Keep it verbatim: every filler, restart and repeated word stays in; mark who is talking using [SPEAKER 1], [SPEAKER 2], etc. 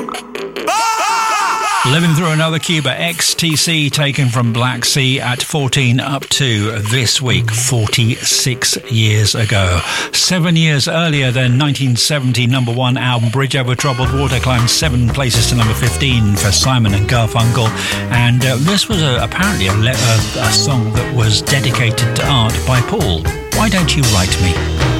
[SPEAKER 1] Living Through Another Cuba, X T C, taken from Black Sea at fourteen up to this week, forty-six years ago. Seven years earlier, their nineteen seventy number one album, Bridge Over Troubled Water, climbed seven places to number fifteen for Simon and Garfunkel. And uh, this was a, apparently a, a, a song that was dedicated to art by Paul. Why Don't You Write Me?